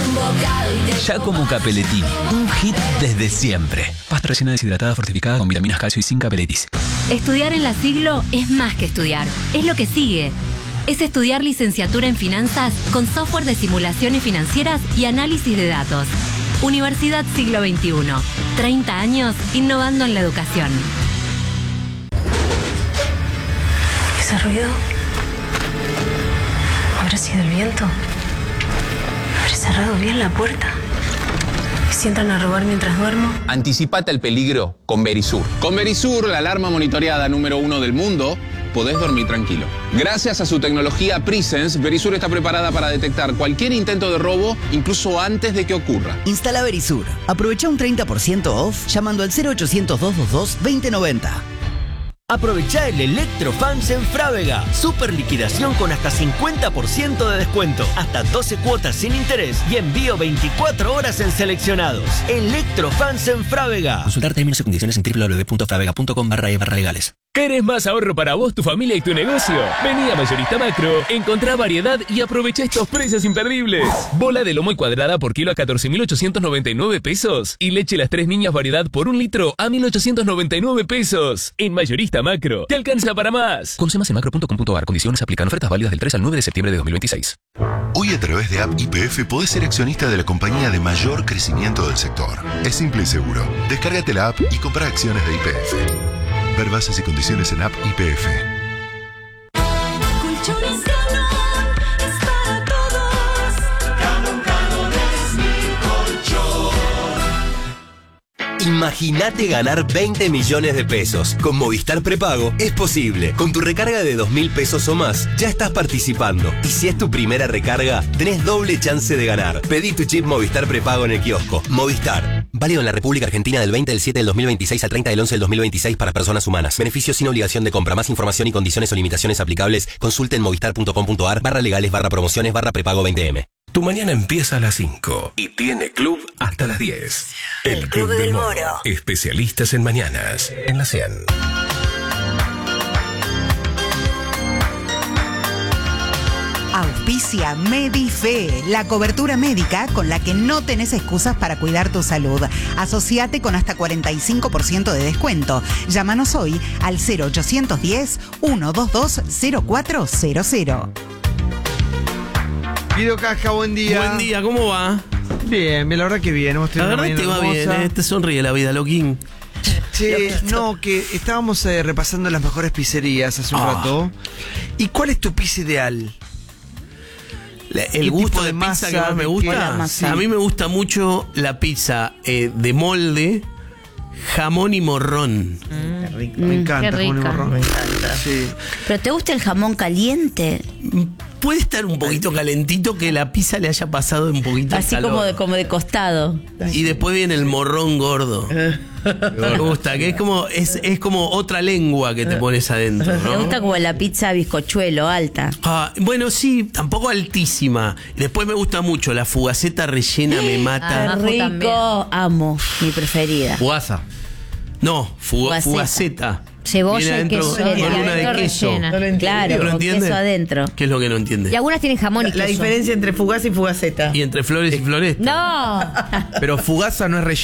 Giacomo Cappellettini, un hit desde siempre. Pasta rellena deshidratada fortificada con vitaminas, calcio y zinc Cappelletis. Estudiar en la Siglo es más que estudiar, es lo que sigue. Es estudiar licenciatura en finanzas con software de simulaciones financieras y análisis de datos. Universidad Siglo XXI. 30 años innovando en la educación. ¿Ese ruido? ¿Habrá sido el viento? ¿Habré cerrado bien la puerta? ¿Y si entran a robar mientras duermo? Anticipate al peligro con Verisur. Con Verisur, la alarma monitoreada número 1 del mundo, podés dormir tranquilo. Gracias a su tecnología Presence, Verisur está preparada para detectar cualquier intento de robo, incluso antes de que ocurra. Instala Verisur. Aprovecha un 30% off llamando al 0800-222-2090. Aprovecha el Electrofans en Frávega. Super liquidación con hasta 50% de descuento. Hasta 12 cuotas sin interés y envío 24 horas en seleccionados. Electrofans en Frávega. Consultar términos y condiciones en www.fravega.com/legales. ¿Querés más ahorro para vos, tu familia y tu negocio? Vení a Mayorista Macro, encontrá variedad y aprovecha estos precios imperdibles. Bola de lomo y cuadrada por kilo a 14.899 pesos. Y leche Las Tres Niñas variedad por 1 litro a 1.899 pesos. En Mayorista Macro, te alcanza para más. Conoce más en macro.com.ar. Condiciones aplican. Ofertas válidas del 3 al 9 de septiembre de 2026. Hoy a través de App YPF podés ser accionista de la compañía de mayor crecimiento del sector. Es simple y seguro. Descárgate la app y compra acciones de YPF. Ver bases y condiciones en App YPF. Colchones Canon es para todos. Canon es mi colchón. Imagínate ganar 20 millones de pesos. Con Movistar Prepago es posible. Con tu recarga de 2.000 pesos o más, ya estás participando. Y si es tu primera recarga, tenés doble chance de ganar. Pedí tu chip Movistar Prepago en el kiosco. Movistar. Válido en la República Argentina del 20 del 7 del 2026 al 30 del 11 del 2026 para personas humanas. Beneficios sin obligación de compra. Más información y condiciones o limitaciones aplicables. Consulte en movistar.com.ar/legales/promociones/prepago 20M. Tu mañana empieza a las 5 y tiene club hasta las 10. El Club del Moro. Especialistas en mañanas. En la 100. Auspicia Medife, la cobertura médica con la que no tenés excusas para cuidar tu salud. Asociate con hasta 45% de descuento. Llámanos hoy al 0810-122-0400. Guido Casca, buen día. Buen día, ¿cómo va? Bien, la verdad que bien. La verdad que te va bien, te sonríe la vida, loquín. Che, no, que estábamos repasando las mejores pizzerías hace un rato. ¿Y cuál es tu pizza ideal? El gusto de pizza que más me gusta. Sí. A mí me gusta mucho la pizza de molde, jamón y morrón. Qué rico. Me encanta jamón y morrón. Me encanta. Sí. ¿Pero te gusta el jamón caliente? Puede estar un poquito calentito, que la pizza le haya pasado un poquito así el calor. como de costado. Y después viene el morrón gordo. Me gusta, que es como otra lengua que te pones adentro, ¿no? Me gusta como la pizza bizcochuelo, alta. Bueno, sí, tampoco altísima. Después me gusta mucho la fugaceta rellena, me mata. Rico, amo, mi preferida. Fugaza. No, fugaceta. Cebolla y queso. Con una de queso. Claro, con queso adentro. ¿Qué es lo que no entiende? Y algunas tienen jamón y queso. La diferencia entre fugaza y fugaceta. Y entre flores y floresta. No. Pero fugaza no es rellena.